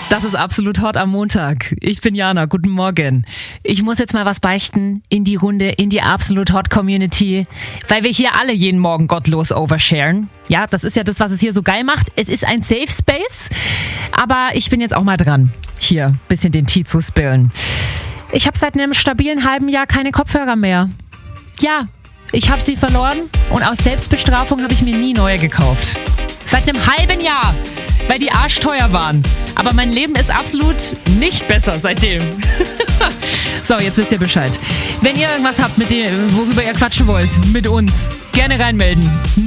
Das ist absolut hot am Montag. Ich bin Jana, guten Morgen. Ich muss jetzt mal was beichten in die Runde, in die absolut hot Community, weil wir hier alle jeden Morgen gottlos oversharen. Ja, das ist ja das, was es hier so geil macht. Es ist ein Safe Space, aber ich bin jetzt auch mal dran, hier ein bisschen den Tee zu spillen. Ich habe seit einem stabilen halben Jahr keine Kopfhörer mehr. Ja, ich habe sie verloren und aus Selbstbestrafung habe ich mir nie neue gekauft. Seit einem halben Jahr, weil die arschteuer waren. Aber mein Leben ist absolut nicht besser seitdem. So, jetzt wisst ihr Bescheid. Wenn ihr irgendwas habt, worüber ihr quatschen wollt, mit uns, gerne reinmelden.